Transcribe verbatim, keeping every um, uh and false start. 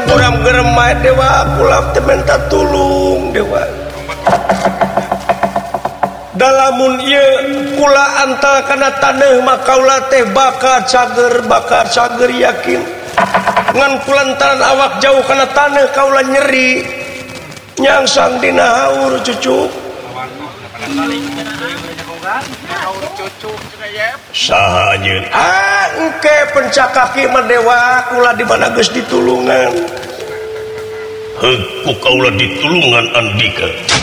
kurang geremai dewa kula teh minta tulung dewa dalamun ieu kula antal kana taneuh mah kaula teh bakal cager bakal cager yakin ngan kulantaran awak jauh kana taneuh kaula nyeri nyangsang dina haur cucuk saha anjeun ah engke pencakaki mah dewa kula di mana geus ditulungan Heuk ku kaula ditulungan Andika